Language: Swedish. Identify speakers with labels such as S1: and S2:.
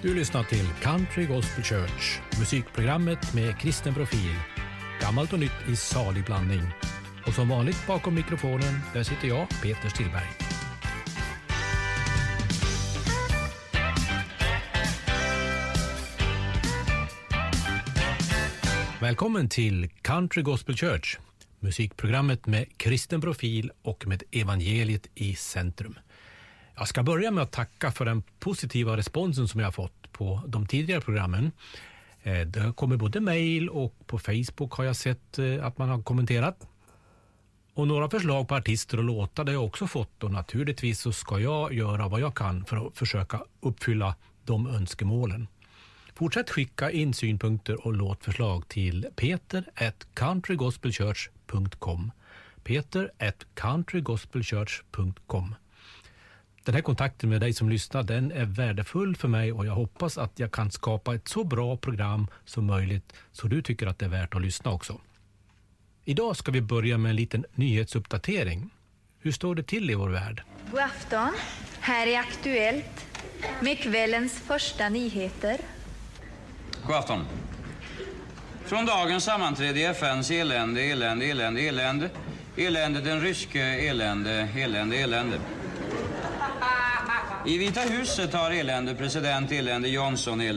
S1: Du lyssnar till Country Gospel Church, musikprogrammet med kristen profil. Gammalt och nytt i salig blandning. Och som vanligt bakom mikrofonen, där sitter jag, Peter Stillberg. Välkommen till Country Gospel Church, musikprogrammet med kristen profil och med evangeliet i centrum. Jag ska börja med att tacka för den positiva responsen som jag har fått på de tidigare programmen. Det kommer både mejl och på Facebook har jag sett att man har kommenterat. Och några förslag på artister och låtar det har jag också fått, och naturligtvis så ska jag göra vad jag kan för att försöka uppfylla de önskemålen. Fortsätt skicka in synpunkter och låtförslag till peter@countrygospelchurch.com. peter@countrygospelchurch.com. Den här kontakten med dig som lyssnar, den är värdefull för mig, och jag hoppas att jag kan skapa ett så bra program som möjligt så du tycker att det är värt att lyssna också. Idag ska vi börja med en liten nyhetsuppdatering. Hur står det till i vår värld?
S2: God afton, här är Aktuellt med kvällens första nyheter.
S3: God afton. Från dagens sammanträde i FNs elände, den ryske elände. I Vita huset har president Johnson